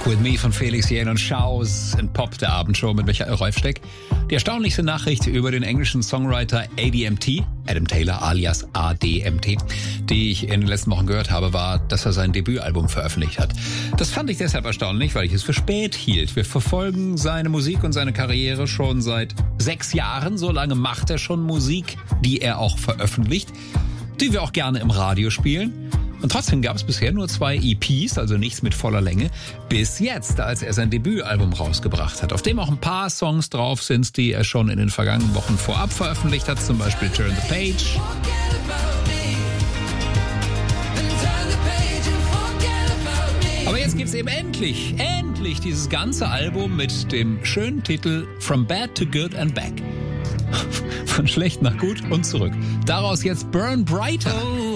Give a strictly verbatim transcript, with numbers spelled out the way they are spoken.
With Me von Felix Jähn und Schaus in Pop, der Abendshow mit Michael Reufsteck. Die erstaunlichste Nachricht über den englischen Songwriter A D M T, Adam Taylor alias A D M T, die ich in den letzten Wochen gehört habe, war, dass er sein Debütalbum veröffentlicht hat. Das fand ich deshalb erstaunlich, weil ich es für spät hielt. Wir verfolgen seine Musik und seine Karriere schon seit sechs Jahren. So lange macht er schon Musik, die er auch veröffentlicht, die wir auch gerne im Radio spielen. Und trotzdem gab es bisher nur zwei E Ps, also nichts mit voller Länge, bis jetzt, als er sein Debütalbum rausgebracht hat, auf dem auch ein paar Songs drauf sind, die er schon in den vergangenen Wochen vorab veröffentlicht hat, zum Beispiel Turn the Page. Aber jetzt gibt's eben endlich, endlich dieses ganze Album mit dem schönen Titel From Bad to Good and Back. Von schlecht nach gut und zurück. Daraus jetzt Burn Brighter.